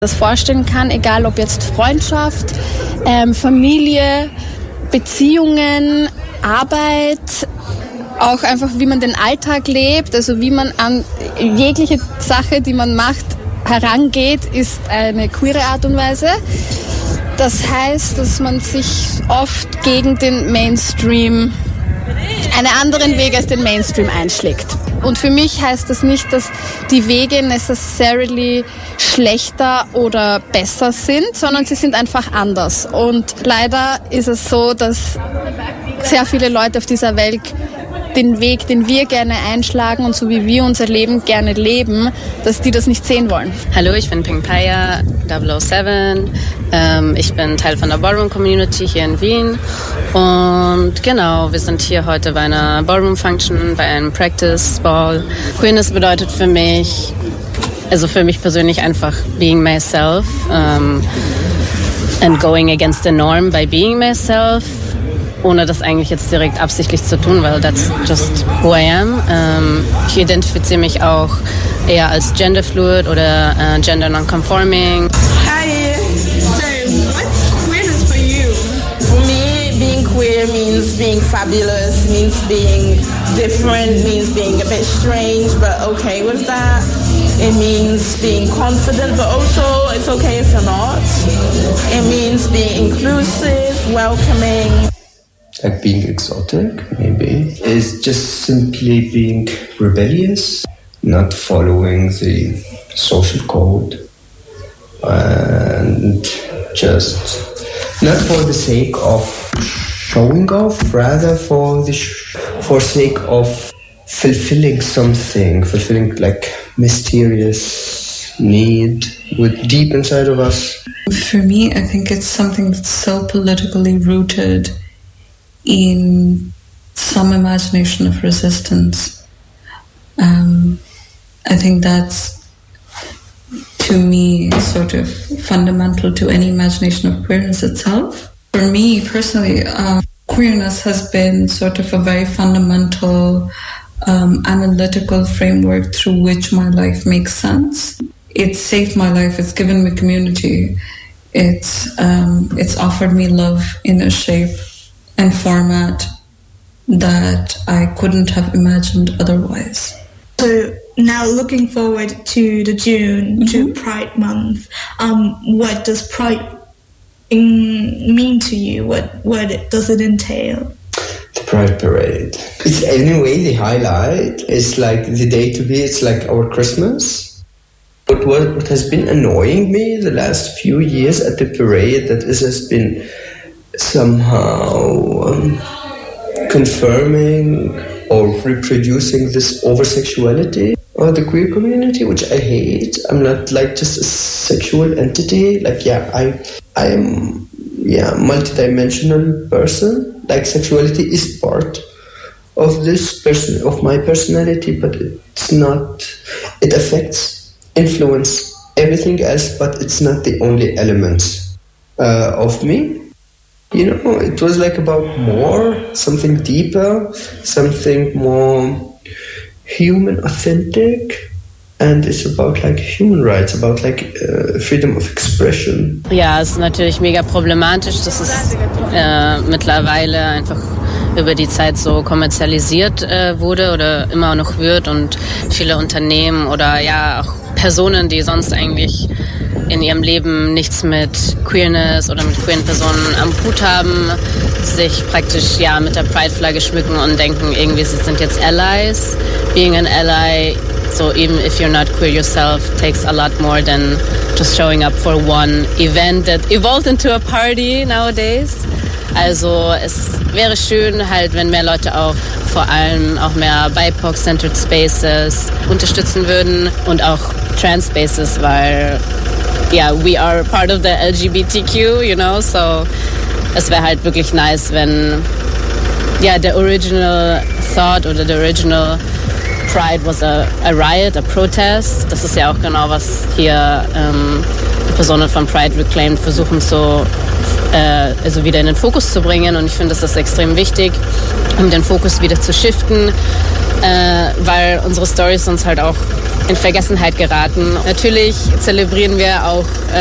das vorstellen kann, egal ob jetzt Freundschaft, Familie, Beziehungen, Arbeit, auch einfach wie man den Alltag lebt, also wie man an jegliche Sache, die man macht, herangeht, ist eine queere Art und Weise. Das heißt, dass man sich oft gegen den Mainstream, einen anderen Weg als den Mainstream einschlägt. Und für mich heißt das nicht, dass die Wege necessarily schlechter oder besser sind, sondern sie sind einfach anders. Und leider ist es so, dass sehr viele Leute auf dieser Welt den Weg, den wir gerne einschlagen und so wie wir unser Leben gerne leben, dass die das nicht sehen wollen. Hallo, ich bin Pinkpaya 007. Ich bin Teil von der Ballroom-Community hier in Wien. Und genau, wir sind hier heute bei einer Ballroom-Function, bei einem Practice-Ball. Queerness bedeutet für mich persönlich einfach being myself and going against the norm by being myself. Ohne das eigentlich jetzt direkt absichtlich zu tun, weil that's just who I am. Ich identifiziere mich auch eher als genderfluid oder gender non-conforming. Hi, so what's queerness for you? For me, being queer means being fabulous, means being different, means being a bit strange, but okay with that. It means being confident, but also it's okay if you're not. It means being inclusive, welcoming. Like being exotic, maybe. It's just simply being rebellious, not following the social code, and just not for the sake of showing off, rather for sake of fulfilling something, fulfilling like mysterious need with deep inside of us. For me, I think it's something that's so politically rooted in some imagination of resistance. I think that's, to me, sort of fundamental to any imagination of queerness itself. For me, personally, queerness has been sort of a very fundamental analytical framework through which my life makes sense. It's saved my life, it's given me community, it's offered me love in a shape and format that I couldn't have imagined otherwise. So now looking forward to the June, to Pride Month, what does Pride mean to you? What does it entail? The Pride Parade. It's anyway the highlight. It's like the day to be. It's like our Christmas. But what has been annoying me the last few years at the parade, that it has been somehow confirming or reproducing this over-sexuality of the queer community, which I hate. I'm not like just a sexual entity. Like, I am multidimensional person. Like, sexuality is part of this person, of my personality, but it's not. It affects, influence everything else, but it's not the only element of me. You know, it was like about more, something deeper, something more human, authentic. And it's about like human rights, about like freedom of expression. Ja, es ist natürlich mega problematisch, dass es mittlerweile einfach über die Zeit so kommerzialisiert wurde oder immer noch wird und viele Unternehmen oder ja auch Personen, die sonst eigentlich in ihrem Leben nichts mit Queerness oder mit queeren Personen am Hut haben, sich praktisch mit der Pride-Flagge schmücken und denken irgendwie, sie sind jetzt Allies. Being an ally, so even if you're not queer yourself, takes a lot more than just showing up for one event that evolved into a party nowadays. Also es wäre schön halt, wenn mehr Leute auch vor allem auch mehr BIPOC-centered Spaces unterstützen würden und auch Trans Spaces, weil we are part of the LGBTQ, you know, so es wäre halt wirklich nice, wenn der original thought oder the original Pride was a riot, a protest. Das ist ja auch genau, was hier die Personen von Pride Reclaimed versuchen zu also wieder in den Fokus zu bringen. Und ich finde, das ist extrem wichtig, um den Fokus wieder zu shiften, weil unsere Storys sonst halt auch in Vergessenheit geraten. Natürlich zelebrieren wir auch